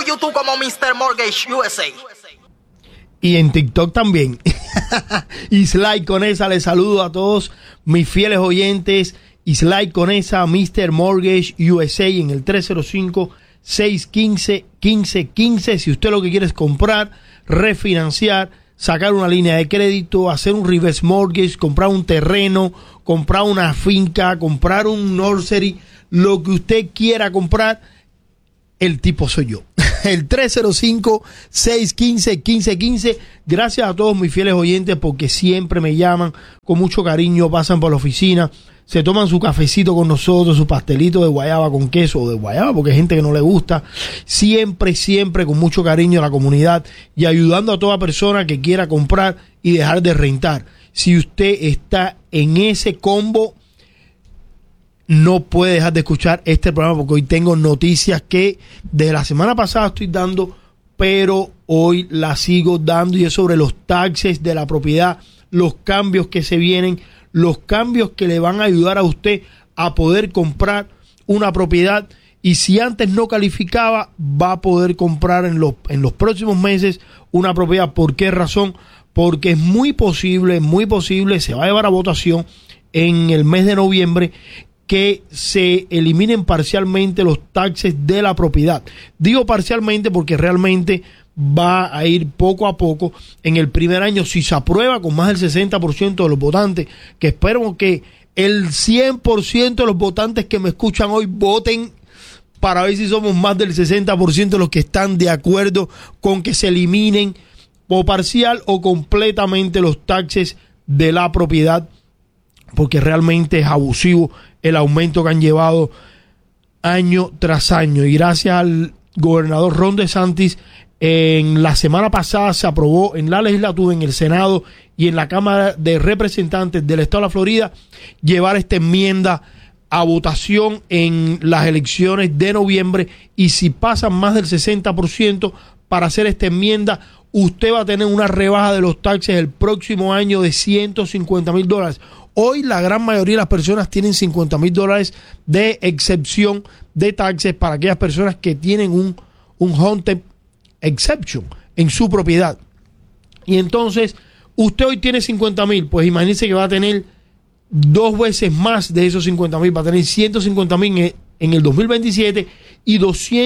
YouTube como Mr. Mortgage USA. Y en TikTok también. Islay Conesa, les saludo a todos mis fieles oyentes. Islay Conesa, Mr. Mortgage USA en el 305-615-1515. Si usted lo que quiere es comprar, refinanciar, sacar una línea de crédito, hacer un reverse mortgage, comprar un terreno, comprar una finca, comprar un nursery, lo que usted quiera comprar, el tipo soy yo. El 305-615-1515. Gracias a todos mis fieles oyentes porque siempre me llaman con mucho cariño, pasan por la oficina, se toman su cafecito con nosotros, su pastelito de guayaba con queso o de guayaba, porque hay gente que no le gusta. Siempre con mucho cariño a la comunidad y ayudando a toda persona que quiera comprar y dejar de rentar. Si usted está en ese combo, no puede dejar de escuchar este programa porque hoy tengo noticias que desde la semana pasada estoy dando, pero hoy las sigo dando, y es sobre los taxes de la propiedad, los cambios que se vienen, los cambios que le van a ayudar a usted a poder comprar una propiedad, y si antes no calificaba, va a poder comprar en los próximos meses una propiedad. ¿Por qué razón? Porque es muy posible, se va a llevar a votación en el mes de noviembre que se eliminen parcialmente los taxes de la propiedad. Digo parcialmente porque realmente va a ir poco a poco. En el primer año, si se aprueba con más del 60% de los votantes, que espero que el 100% de los votantes que me escuchan hoy voten para ver si somos más del 60% de los que están de acuerdo con que se eliminen o parcial o completamente los taxes de la propiedad, porque realmente es abusivo el aumento que han llevado año tras año. Y gracias al gobernador Ron DeSantis, en la semana pasada se aprobó en la legislatura, en el Senado y en la Cámara de Representantes del Estado de la Florida, llevar esta enmienda a votación en las elecciones de noviembre. Y si pasan más del 60% para hacer esta enmienda, usted va a tener una rebaja de los taxes el próximo año de $150,000. Hoy la gran mayoría de las personas tienen $50,000 de excepción de taxes para aquellas personas que tienen un homestead exception en su propiedad. Y entonces, usted hoy tiene 50,000, pues imagínese que va a tener 2 veces más de esos 50,000, va a tener 150,000 en el 2027 y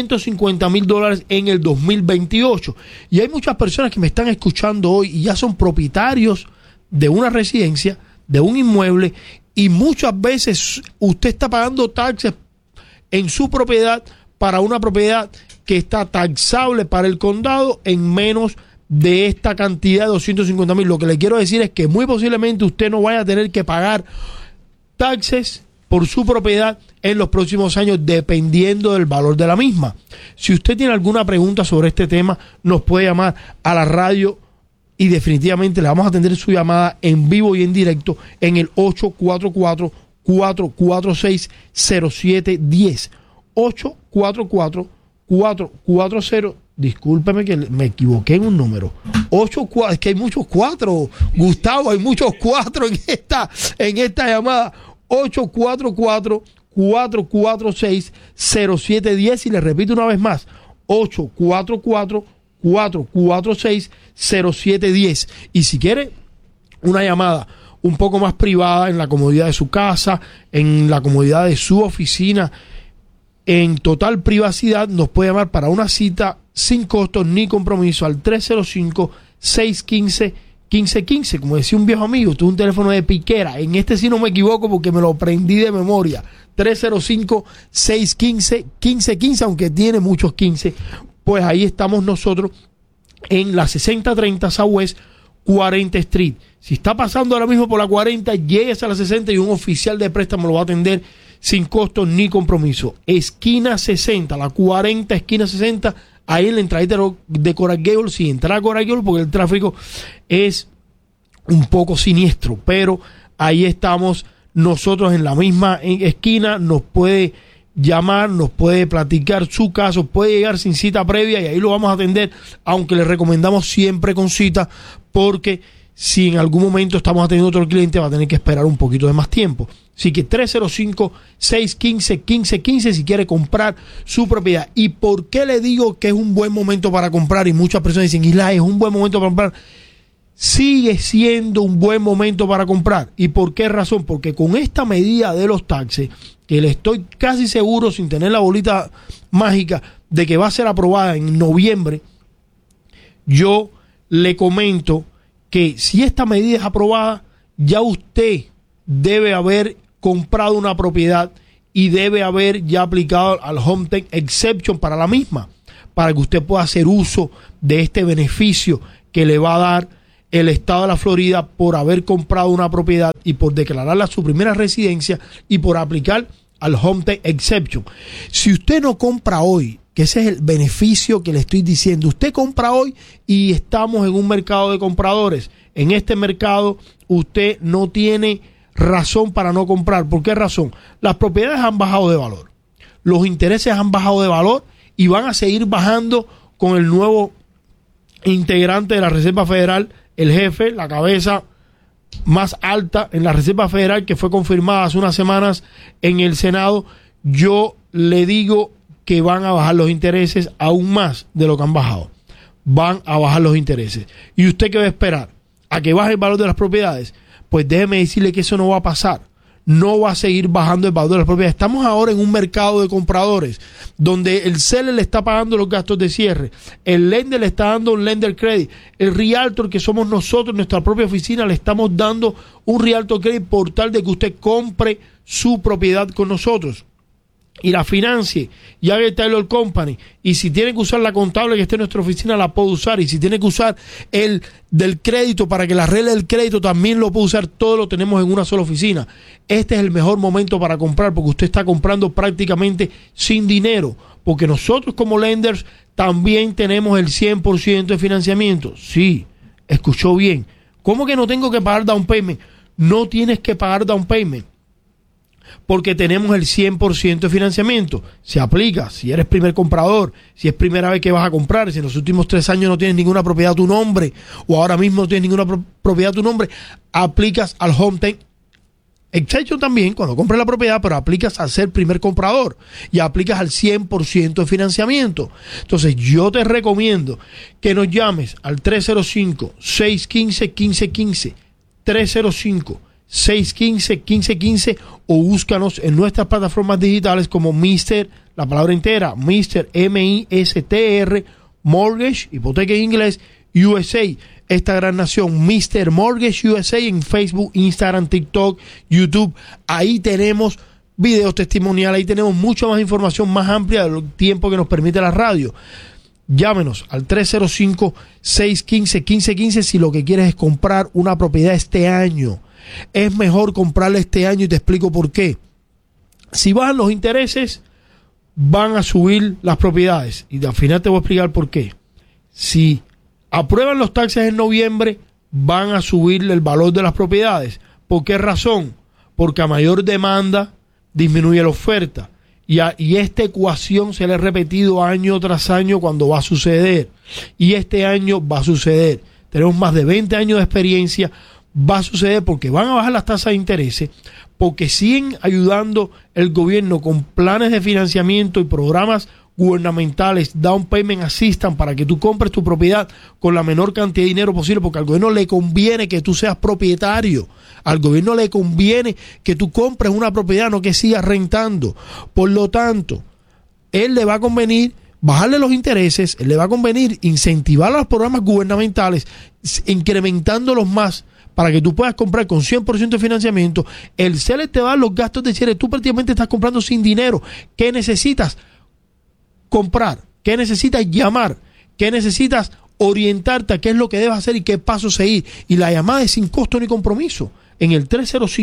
$250,000 en el 2028. Y hay muchas personas que me están escuchando hoy y ya son propietarios de una residencia, de un inmueble, y muchas veces usted está pagando taxes en su propiedad para una propiedad que está taxable para el condado en menos de esta cantidad de 250,000. Lo que le quiero decir es que muy posiblemente usted no vaya a tener que pagar taxes por su propiedad en los próximos años, dependiendo del valor de la misma. Si usted tiene alguna pregunta sobre este tema, nos puede llamar a la radio y definitivamente le vamos a atender su llamada en vivo y en directo en el 844-446-0710. 844-440, discúlpeme que me equivoqué en un número. Es que hay muchos 4, Gustavo, hay muchos 4 en esta llamada. 844-446-0710, y le repito una vez más, 844-446-0710. Y si quiere una llamada un poco más privada, en la comodidad de su casa, en la comodidad de su oficina, en total privacidad, nos puede llamar para una cita sin costo ni compromiso al 305-615-1515. Como decía un viejo amigo, esto es un teléfono de piquera. En este sí no me equivoco porque me lo aprendí de memoria. 305-615-1515, aunque tiene muchos 15. Pues ahí estamos nosotros en la 6030 Southwest 40 Street. Si está pasando ahora mismo por la 40, llegues a la 60 y un oficial de préstamo lo va a atender sin costo ni compromiso. Esquina 60, la 40, esquina 60, ahí en la entradita de Coral Gables. Si entra a Coral Gables, porque el tráfico es un poco siniestro, pero ahí estamos nosotros en la misma esquina. Nos puede llamar, nos puede platicar su caso, puede llegar sin cita previa y ahí lo vamos a atender, aunque le recomendamos siempre con cita, porque Si en algún momento estamos atendiendo otro cliente, va a tener que esperar un poquito de más tiempo. Así que 305-615-1515 si quiere comprar su propiedad. ¿Y por qué le digo que es un buen momento para comprar? Y muchas personas dicen, Isla, es un buen momento para comprar. Sigue siendo un buen momento para comprar. ¿Y por qué razón? Porque con esta medida de los taxes, que le estoy casi seguro, sin tener la bolita mágica, de que va a ser aprobada en noviembre, yo le comento que si esta medida es aprobada, ya usted debe haber comprado una propiedad y debe haber ya aplicado al Home Tax Exception para la misma, para que usted pueda hacer uso de este beneficio que le va a dar el estado de la Florida por haber comprado una propiedad y por declararla su primera residencia y por aplicar al Home Tax Exception. Si usted no compra hoy, que ese es el beneficio que le estoy diciendo, usted compra hoy y estamos en un mercado de compradores. En este mercado usted no tiene razón para no comprar. ¿Por qué razón? Las propiedades han bajado de valor, los intereses han bajado de valor y van a seguir bajando con el nuevo integrante de la Reserva Federal, el jefe, la cabeza más alta en la Reserva Federal, que fue confirmada hace unas semanas en el Senado. Yo le digo que van a bajar los intereses aún más de lo que han bajado. Van a bajar los intereses. ¿Y usted qué va a esperar? ¿A que baje el valor de las propiedades? Pues déjeme decirle que eso no va a pasar. No va a seguir bajando el valor de las propiedades. Estamos ahora en un mercado de compradores donde el seller le está pagando los gastos de cierre, el lender le está dando un lender credit, el realtor, que somos nosotros, nuestra propia oficina, le estamos dando un realtor credit por tal de que usted compre su propiedad con nosotros y la financie y haga el Taylor Company. Y si tiene que usar la contable que esté en nuestra oficina, la puede usar. Y si tiene que usar el del crédito para que la regla del crédito, también lo puede usar. Todo lo tenemos en una sola oficina. Este es el mejor momento para comprar, porque usted está comprando prácticamente sin dinero, porque nosotros como lenders también tenemos el 100% de financiamiento. Sí, escuchó bien. ¿Cómo que no tengo que pagar down payment? No tienes que pagar down payment, porque tenemos el 100% de financiamiento. Se aplica si eres primer comprador, si es primera vez que vas a comprar, si en los últimos 3 años no tienes ninguna propiedad a tu nombre o ahora mismo no tienes ninguna propiedad a tu nombre, aplicas al Home Tax Exception también cuando compres la propiedad, pero aplicas al ser primer comprador y aplicas al 100% de financiamiento. Entonces yo te recomiendo que nos llames al 305-615-1515, 305-615-1515 o búscanos en nuestras plataformas digitales como Mr., la palabra entera, Mr. M-I-S-T-R, Mortgage, hipoteca en inglés, USA, esta gran nación, Mr. Mortgage USA, en Facebook, Instagram, TikTok, YouTube. Ahí tenemos videos testimoniales, ahí tenemos mucha más información más amplia del tiempo que nos permite la radio. Llámenos al 305-615-1515 si lo que quieres es comprar una propiedad este año. Es mejor comprarla este año y te explico por qué. Si bajan los intereses, van a subir las propiedades. Y al final te voy a explicar por qué. Si aprueban los taxes en noviembre, van a subir el valor de las propiedades. ¿Por qué razón? Porque a mayor demanda disminuye la oferta. Y esta ecuación se le ha repetido año tras año cuando va a suceder. Y este año va a suceder. Tenemos más de 20 años de experiencia. Va a suceder porque van a bajar las tasas de interés, porque siguen ayudando el gobierno con planes de financiamiento y programas gubernamentales, down payment assistance, para que tú compres tu propiedad con la menor cantidad de dinero posible, porque al gobierno le conviene que tú seas propietario, al gobierno le conviene que tú compres una propiedad, no que sigas rentando. Por lo tanto, él le va a convenir bajarle los intereses, él le va a convenir incentivar los programas gubernamentales, incrementándolos más, para que tú puedas comprar con 100% de financiamiento. El seller te va a dar los gastos de cierre. Tú prácticamente estás comprando sin dinero. ¿Qué necesitas comprar? ¿Qué necesitas llamar? ¿Qué necesitas orientarte a qué es lo que debes hacer y qué pasos seguir? Y la llamada es sin costo ni compromiso. En el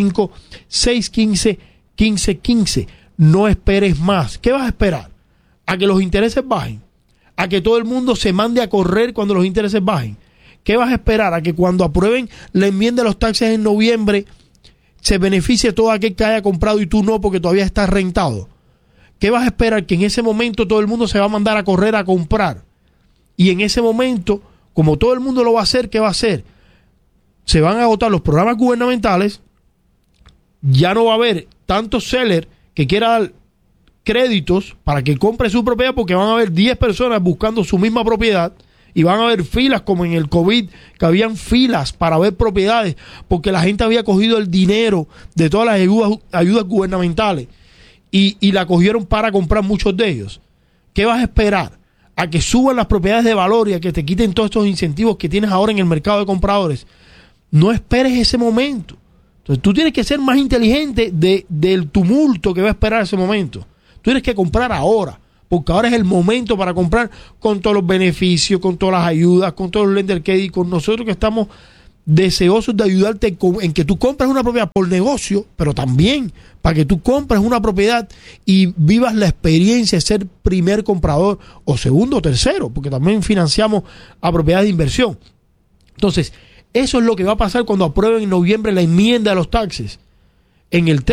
305-615-1515. No esperes más. ¿Qué vas a esperar? ¿A que los intereses bajen? ¿A que todo el mundo se mande a correr cuando los intereses bajen? ¿Qué vas a esperar? ¿A que cuando aprueben la enmienda de los taxes en noviembre se beneficie todo aquel que haya comprado y tú no, porque todavía estás rentado? ¿Qué vas a esperar? Que en ese momento todo el mundo se va a mandar a correr a comprar. Y en ese momento, como todo el mundo lo va a hacer, ¿qué va a hacer? se van a agotar los programas gubernamentales, ya no va a haber tantos sellers que quieran dar créditos para que compre su propiedad, porque van a haber 10 personas buscando su misma propiedad y van a haber filas como en el COVID, que habían filas para ver propiedades porque la gente había cogido el dinero de todas las ayudas gubernamentales y la cogieron para comprar muchos de ellos. ¿Qué vas a esperar? ¿A que suban las propiedades de valor y a que te quiten todos estos incentivos que tienes ahora en el mercado de compradores? No esperes ese momento. Entonces tú tienes que ser más inteligente del tumulto que va a esperar ese momento. Tú tienes que comprar ahora, porque ahora es el momento para comprar con todos los beneficios, con todas las ayudas, con todos los lender credit, con nosotros que estamos deseosos de ayudarte en que tú compres una propiedad por negocio, pero también para que tú compres una propiedad y vivas la experiencia de ser primer comprador o segundo o tercero, porque también financiamos a propiedades de inversión. Entonces, eso es lo que va a pasar cuando aprueben en noviembre la enmienda de los taxes. En el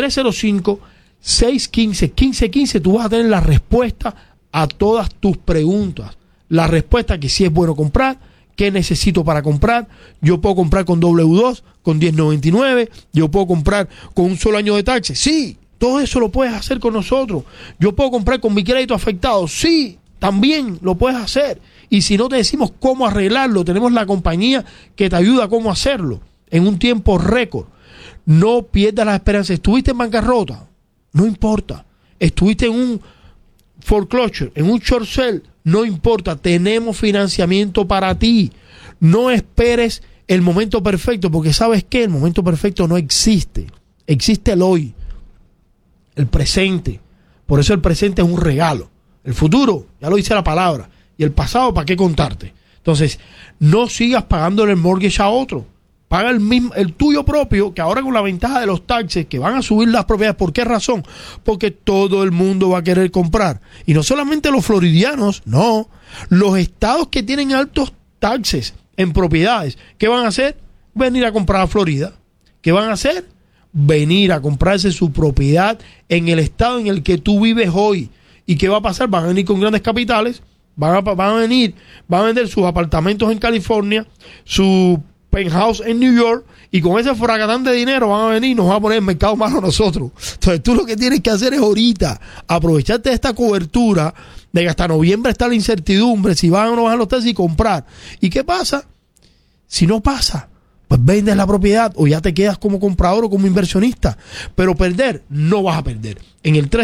305-615-1515 tú vas a tener la respuesta a todas tus preguntas. La respuesta que si es bueno comprar, qué necesito para comprar. Yo puedo comprar con W2, con 1099, yo puedo comprar con un solo año de taxes. Sí, todo eso lo puedes hacer con nosotros. Yo puedo comprar con mi crédito afectado. Sí, también lo puedes hacer. Y si no te decimos cómo arreglarlo, tenemos la compañía que te ayuda a cómo hacerlo en un tiempo récord. No pierdas la esperanza. ¿Estuviste en bancarrota? No importa. ¿Estuviste en un foreclosure, en un short sale? No importa. Tenemos financiamiento para ti. No esperes el momento perfecto, porque ¿sabes qué? El momento perfecto no existe. Existe el hoy, el presente. Por eso el presente es un regalo. El futuro, ya lo dice la palabra. Y el pasado, ¿para qué contarte? Entonces, no sigas pagándole el mortgage a otro. Paga el tuyo propio, que ahora con la ventaja de los taxes, que van a subir las propiedades. ¿Por qué razón? Porque todo el mundo va a querer comprar. Y no solamente los floridianos, no. Los estados que tienen altos taxes en propiedades, ¿qué van a hacer? Venir a comprar a Florida. ¿Qué van a hacer? Venir a comprarse su propiedad en el estado en el que tú vives hoy. ¿Y qué va a pasar? Van a venir con grandes capitales. Van a vender sus apartamentos en California, su penthouse en New York, y con ese fracatán de dinero van a venir y nos van a poner el mercado malo a nosotros. Entonces tú lo que tienes que hacer es ahorita aprovecharte de esta cobertura, de que hasta noviembre está la incertidumbre, si van o no van los taxis, y comprar. ¿Y qué pasa? Si no pasa, pues vendes la propiedad o ya te quedas como comprador o como inversionista. Pero perder, no vas a perder. En el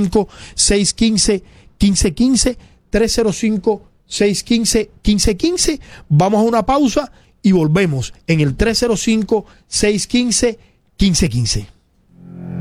305-615-1515, 305-615-1515. Vamos a una pausa y volvemos en el 305-615-1515.